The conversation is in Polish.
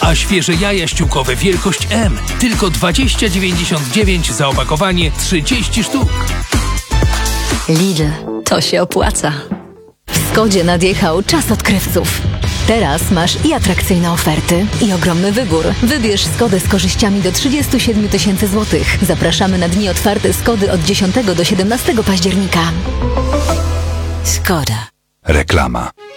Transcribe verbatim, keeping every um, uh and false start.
A świeże jaja ściółkowe wielkość M. Tylko dwadzieścia dziewięćdziesiąt dziewięć za opakowanie trzydzieści sztuk. Lidl, to się opłaca. W Skodzie nadjechał czas odkrywców. Teraz masz i atrakcyjne oferty, i ogromny wybór. Wybierz Skodę z korzyściami do trzydzieści siedem tysięcy złotych. Zapraszamy na dni otwarte Skody od dziesiątego do siedemnastego października. Skoda. Reklama.